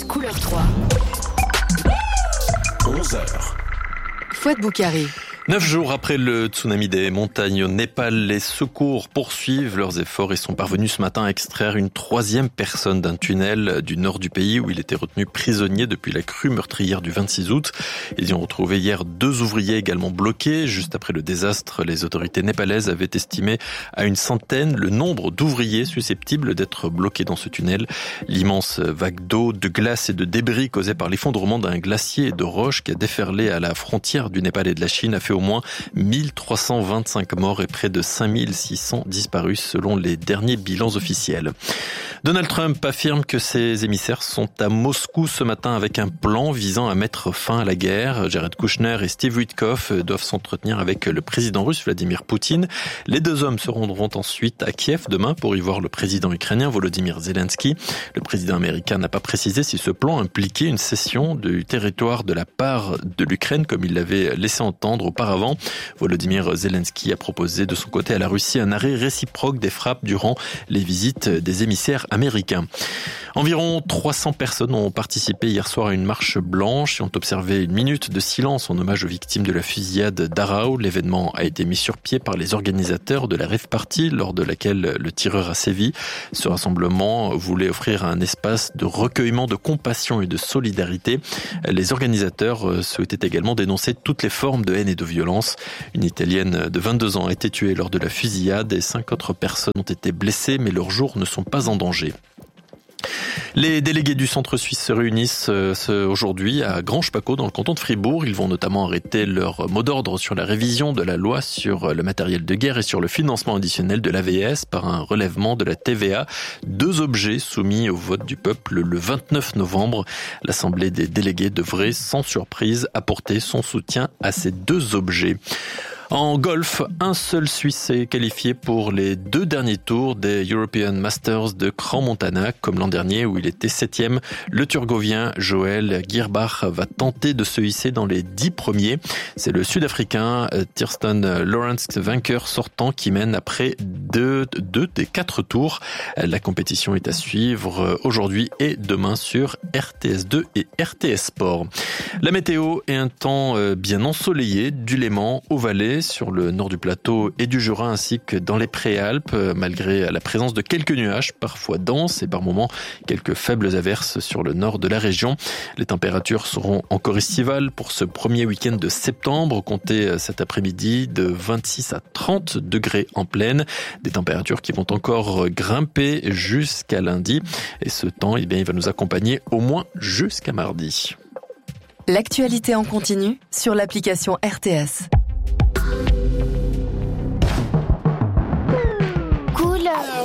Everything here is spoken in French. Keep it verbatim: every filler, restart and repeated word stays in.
couleur trois. onze heures. Fouad Boukari. Neuf jours après le tsunami des montagnes au Népal, les secours poursuivent leurs efforts et sont parvenus ce matin à extraire une troisième personne d'un tunnel du nord du pays où il était retenu prisonnier depuis la crue meurtrière du vingt-six août. Ils y ont retrouvé hier deux ouvriers également bloqués. Juste après le désastre, les autorités népalaises avaient estimé à une centaine le nombre d'ouvriers susceptibles d'être bloqués dans ce tunnel. L'immense vague d'eau, de glace et de débris causée par l'effondrement d'un glacier et de roches qui a déferlé à la frontière du Népal et de la Chine a fait au moins mille trois cent vingt-cinq morts et près de cinq mille six cents disparus selon les derniers bilans officiels. Donald Trump affirme que ses émissaires sont à Moscou ce matin avec un plan visant à mettre fin à la guerre. Jared Kushner et Steve Witkoff doivent s'entretenir avec le président russe Vladimir Poutine. Les deux hommes se rendront ensuite à Kiev demain pour y voir le président ukrainien Volodymyr Zelensky. Le président américain n'a pas précisé si ce plan impliquait une cession du territoire de la part de l'Ukraine comme il l'avait laissé entendre auparavant. Volodymyr Zelensky a proposé de son côté à la Russie un arrêt réciproque des frappes durant les visites des émissaires américains. Environ trois cents personnes ont participé hier soir à une marche blanche et ont observé une minute de silence en hommage aux victimes de la fusillade d'Arao. L'événement a été mis sur pied par les organisateurs de la rave party lors de laquelle le tireur a sévi. Ce rassemblement voulait offrir un espace de recueillement, de compassion et de solidarité. Les organisateurs souhaitaient également dénoncer toutes les formes de haine et de violence. Une Italienne de vingt-deux ans a été tuée lors de la fusillade et cinq autres personnes ont été blessées, mais leurs jours ne sont pas en danger. Les délégués du centre suisse se réunissent aujourd'hui à Grange-Paccot dans le canton de Fribourg. Ils vont notamment arrêter leur mot d'ordre sur la révision de la loi sur le matériel de guerre et sur le financement additionnel de l'A V S par un relèvement de la T V A. Deux objets soumis au vote du peuple le vingt-neuf novembre. L'Assemblée des délégués devrait sans surprise apporter son soutien à ces deux objets. En golf, un seul Suisse est qualifié pour les deux derniers tours des European Masters de Crans-Montana, comme l'an dernier où il était septième. Le Turgovien Joel Gierbach va tenter de se hisser dans les dix premiers. C'est le Sud-Africain Thriston Lawrence, vainqueur sortant, qui mène après deux, deux des quatre tours. La compétition est à suivre aujourd'hui et demain sur R T S deux et R T S Sport. La météo est un temps bien ensoleillé du Léman au Valais, sur le nord du plateau et du Jura ainsi que dans les Préalpes, malgré la présence de quelques nuages, parfois denses et par moments quelques faibles averses sur le nord de la région. Les températures seront encore estivales pour ce premier week-end de septembre, comptez cet après-midi de vingt-six à trente degrés en pleine, des températures qui vont encore grimper jusqu'à lundi et ce temps, eh bien, il va nous accompagner au moins jusqu'à mardi. L'actualité en continu sur l'application R T S. Couleur.